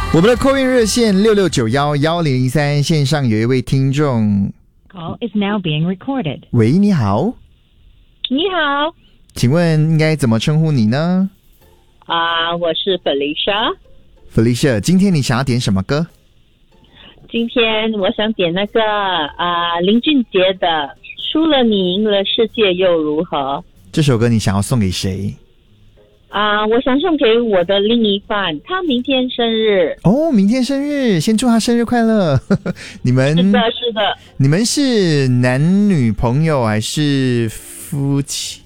我们的call in热线66911013，线上有一位听众。 Call is now being recorded. 喂，你好。 你好。 请问应该怎么称呼你呢？ 我是 Felicia。Felicia， 今天你想要点什么歌？ 今天我想点那个林俊杰的《输了你赢了世界又如何》。 这首歌你想要送给谁？ 我想送给我的另一半，他明天生日。 哦，明天生日，先祝他生日快乐。你们是的， 你们是男女朋友还是夫妻？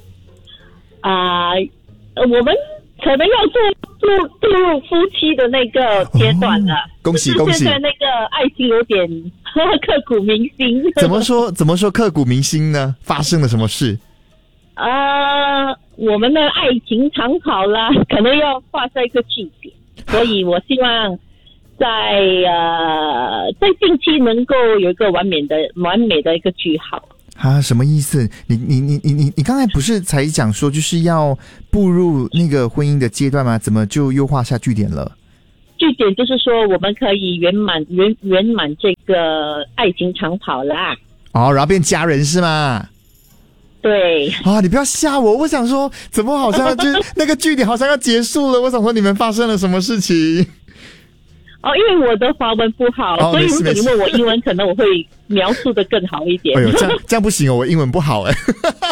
我们可能要步入夫妻的那个阶段了。 恭喜恭喜！ 现在那个爱情有点刻骨铭心。 怎么说刻骨铭心呢？发生了什么事？ 我们的爱情长跑啦，可能要画下一个句点，所以我希望在近期能够有一个完美的一个句号。 什么意思？你刚才不是才讲说就是要步入那个婚姻的阶段吗？怎么就又画下句点了？ 句点就是说我们可以圆满这个爱情长跑啦。 然后变家人是吗？ 对你不要吓我！我想说，怎么好像就是那个句点好像要结束了？我想说你们发生了什么事情？ 因为我的华文不好，所以如果你问我英文，可能我会描述的更好一点。 哎呦，这样不行哦，我英文不好哎。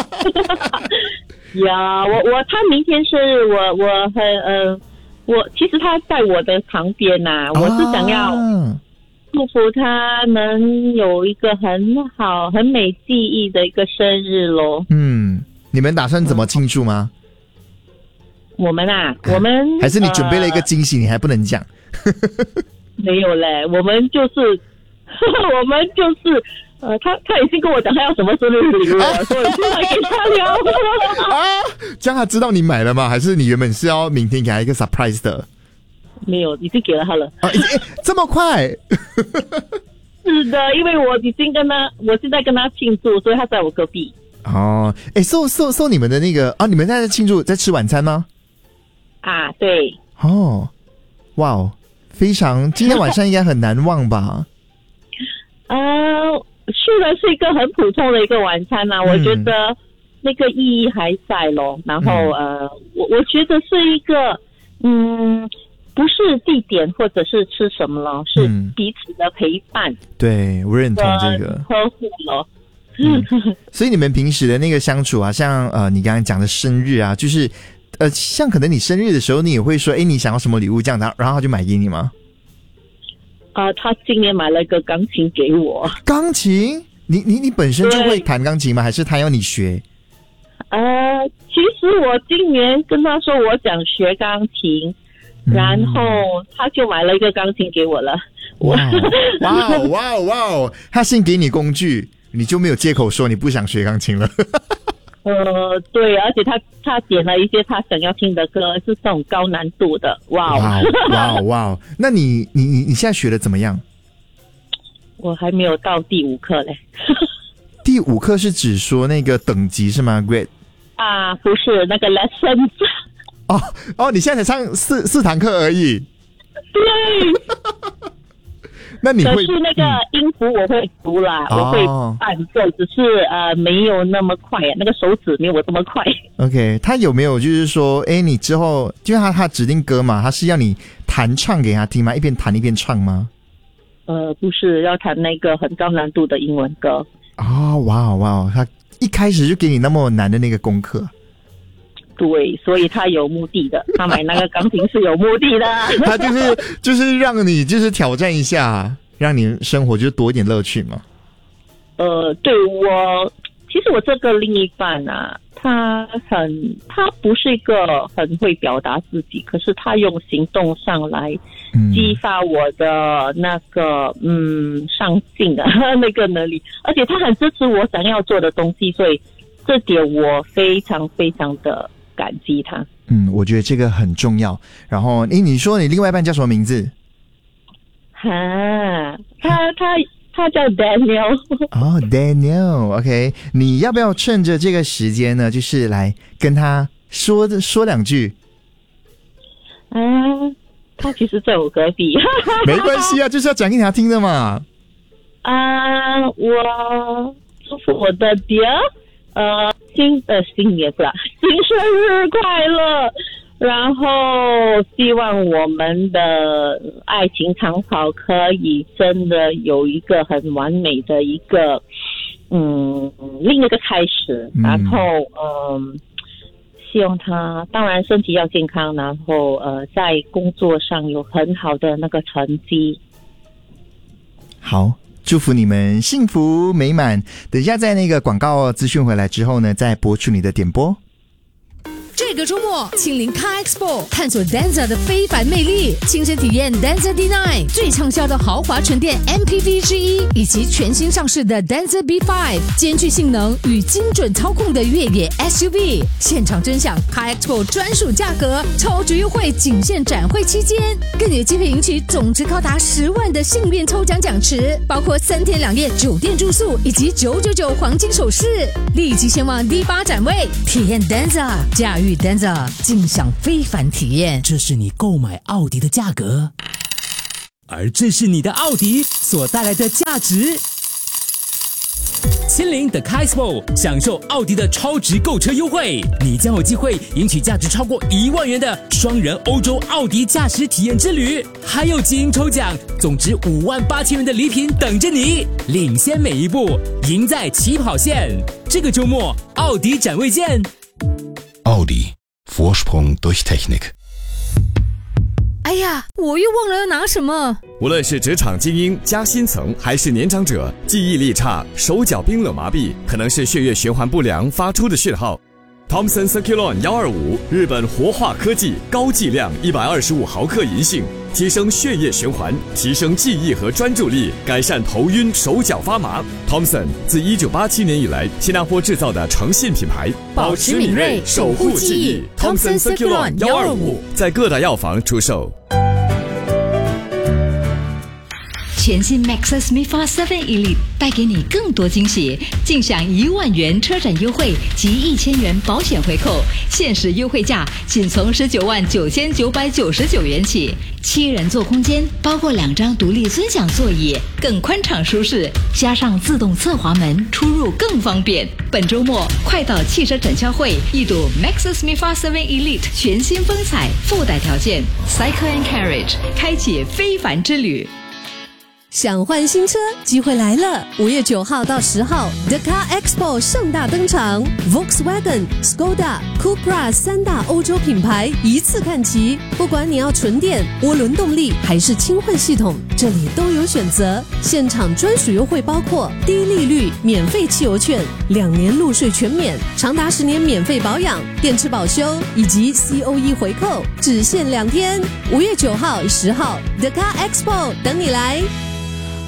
他明天生日，我其实他在我的旁边呐，我是想要祝福他能有一个很好、很美记忆的一个生日咯。 你们打算怎么庆祝吗？ 我们还是你准备了一个惊喜，你还不能讲？ 没有嘞，我们就是他已经跟我讲他要什么生日礼物了，所以现在给他聊。 这样他知道你买了吗？还是你原本是要明天给他一个 surprise 的？ 没有，已经给了他了。 这么快？ 是的，因为我现在跟他庆祝，所以他在我隔壁。 送你们的那个你们在庆祝，在吃晚餐吗？ 对。 哇哦，非常，今天晚上应该很难忘吧？ 虽然是一个很普通的一个晚餐我觉得那个意义还在咯。然后我觉得是一个不是地点或者是吃什么咯，是彼此的陪伴。 对，我认同这个呵护咯。 所以你们平时的那个相处像你刚刚讲的生日就是像可能你生日的时候，你也会说你想要什么礼物这样的，然后他就买给你吗？ 他今年买了一个钢琴给我。钢琴？你本身就会弹钢琴吗？还是他要你学？ 其实我今年跟他说我想学钢琴，然后他就买了一个钢琴给我了。 哇！他先给你工具，你就没有借口说你不想学钢琴了。 对，而且他点了一些他想要听的歌，是这种高难度的。哇！ 那你现在学的怎么样？ 我还没有到第5课嘞。 第5课是指说那个等级是吗 ？Grade？ 不是那个 lessons。 你现在才上四堂课而已。 对。 那你会？ 可是那个音符我会读啦，我会伴奏，只是没有那么快，那个手指没有我这么快。 OK， 他有没有就是说，你之后就他指定歌嘛，他是要你弹唱给他听吗？一边弹一边唱吗？ 不是，要弹那个很高难度的英文歌。 哇！他一开始就给你那么难的那个功课。 对，所以他有目的的，他买那个钢琴是有目的的。 他就是让你就是挑战一下，让你生活就多一点乐趣嘛。 对，其实我这个另一半他不是一个很会表达自己，可是他用行动上来激发我的那个上进的那个能力，而且他很支持我想要做的东西，所以这点我非常非常的感激他。 我觉得这个很重要。然后你说你另外一半叫什么名字？ 他叫 Daniel。 Daniel， OK， 你要不要趁着这个时间呢，就是来跟他说两句？ 他他其实在我隔壁。 没关系啊，就是要讲给他听的嘛。 我祝福我的爹，新年不啦，新生日快乐！然后希望我们的爱情长跑可以真的有一个很完美的一个另一个开始，然后希望他当然身体要健康，然后在工作上有很好的那个成绩。 好，祝福你们幸福美满。等一下在那个广告资讯回来之后呢，再播出你的点播。 这个周末亲临 Car Expo， 探索 Denza 的非凡魅力，亲身体验 Denza D9 最畅销的豪华纯电 MPV 之一，以及全新上市的 Denza B5 兼具性能与精准操控的越野 SUV。现场尊享 Car Expo 专属价格，超值优惠仅限展会期间，更有机会赢取总值高达10万的幸运抽奖奖池，包括3天2夜酒店住宿以及999黄金首饰。立即前往 D8 展位，体验 Denza， 驾驭Denza， 尽享非凡体验。 这是你购买奥迪的价格，而这是你的奥迪所带来的价值。亲临 The Car Expo， 享受奥迪的超值购车优惠，你将有机会赢取价值超过1万元的双人欧洲奥迪驾驶体验之旅，还有基因抽奖，总值58000元的礼品等着你，领先每一步，赢在起跑线。这个周末，奥迪展位见。 奥迪 Vorsprung durch Technik。 哎呀，我又忘了要拿什么。 无论是职场精英、加薪层，还是年长者，记忆力差、手脚冰冷麻痹，可能是血液循环不良发出的讯号。Thomson Circulon 125，日本活化科技，高剂量125毫克银杏，提升血液循环，提升记忆和专注力，改善头晕、手脚发麻。Thomson 自1987年以来，新加坡制造的诚信品牌， 保持敏锐，守护记忆。Thomson Circulon 125 在各大药房出售。 全新 Maxus MIFA 7 Elite 带给你更多惊喜，尽享1万元车展优惠及1000元保险回扣，限时优惠价仅从199999元起。7人座空间，包括2张独立尊享座椅，更宽敞舒适，加上自动侧滑门，出入更方便。本周末快到汽车展销会一睹 Maxus MIFA 7 Elite 全新风采，附带条件 Cycle and Carriage 开启非凡之旅。 想换新车，机会来了！5月9号到10号 ，The Car Expo 盛大登场 ，Volkswagen、Skoda、Cupra 3大欧洲品牌一次看齐。不管你要纯电、涡轮动力还是轻混系统，这里都有选择。现场专属优惠包括低利率、免费汽油券、2年入税全免、长达10年免费保养、电池保修以及 COE 回扣，只限2天。5月9号、10号 ，The Car Expo 等你来。